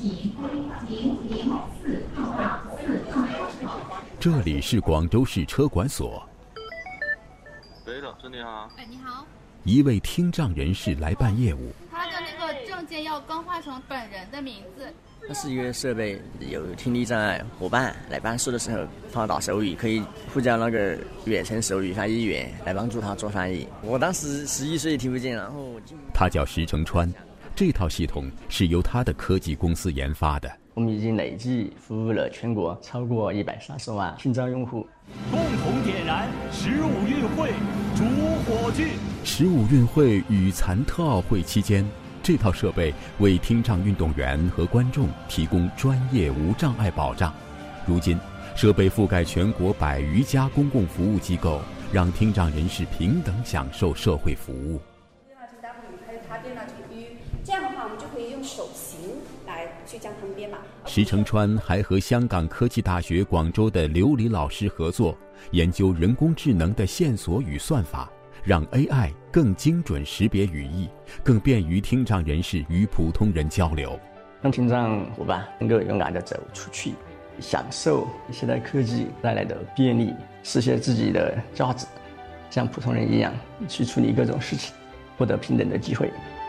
这里是广州市车管所。 喂，老师你好。 哎，你好。 一位听障人士来办业务， 他的那个证件要更换成本人的名字。 它是一个设备，有听力障碍伙伴来办事的时候放到手语，可以呼叫那个远程手语翻译员来帮助他做翻译。我当时11岁听不见，然后他叫石成川，这套系统是由他的科技公司研发的。 我们已经累计服务了全国超过130万听障用户。 共同点燃15运会主火炬。 15运会与残特奥会期间，这套设备为听障运动员和观众提供专业无障碍保障。如今，设备覆盖全国100余家公共服务机构，让听障人士平等享受社会服务。 电脑乘 W 还有它电脑乘 U， 这样的话我们就可以用手型来去将它们编码。 石成川还和香港科技大学广州的刘黎老师合作，研究人工智能的线索与算法，让 AI 更精准识别语义，更便于听障人士与普通人交流， 让听障伙伴能够勇敢地走出去，享受现代科技带来的便利，实现自己的价值，像普通人一样去处理各种事情，获得平等的机会。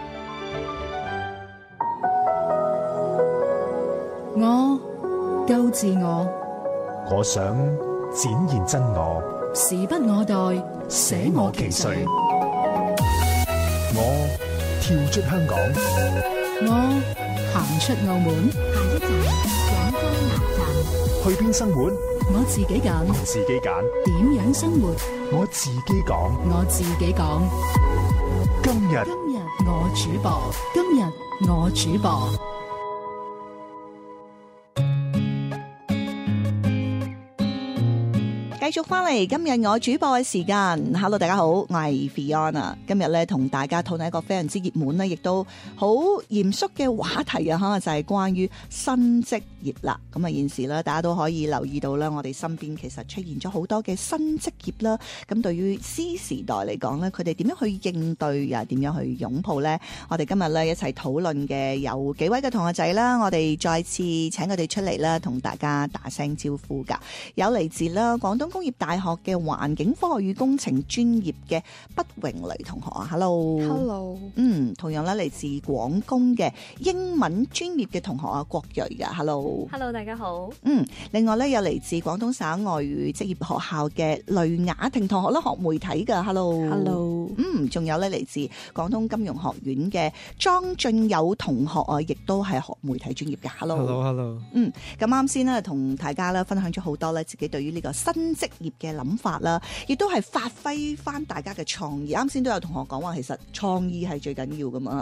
我救自我， 我想展現真我， 時不我待，捨我其誰。 我跳出香港， 我行出澳門， 下一站廣州南站。 去邊生活？ 我自己揀， 自己揀。 點樣生活？ 我自己講， 我自己講。 今日我主播，今日我主播。 繼續翻嚟今日我主播嘅時間 ，Hello 大家好，我係 Fiona， 今日咧同大家討論一個非常之熱門咧，亦都好嚴肅嘅話題啊，就係關於新職業啦。咁啊現時咧，大家都可以留意到啦，我哋身邊其實出現咗好多嘅新職業啦。咁對於 C 時代嚟講咧，佢哋點樣去應對又點樣去擁抱咧？我哋今日咧一齊討論嘅有幾位嘅同學仔啦，我哋再次請佢哋出嚟啦，同大家打聲招呼㗎。有嚟自啦廣東工業大學嘅環境科學與工程專業嘅畢榮蕾同學啊 ，Hello， 同樣咧嚟自廣工嘅英文專業嘅同學啊，郭睿噶 ，Hello， 大家好， 另外咧有嚟自廣東省外語職業學校嘅雷雅婷同學啦，學媒體噶 ，Hello， 仲有咧嚟自廣東金融學院嘅莊俊友同學啊，亦都係學媒體專業嘅 ，Hello， 咁啱先咧同大家咧分享咗好多咧自己對於呢個新職業嘅諗法啦，亦都係發揮翻大家嘅創意。啱先都有同學講話，其實創意係最緊要噶嘛。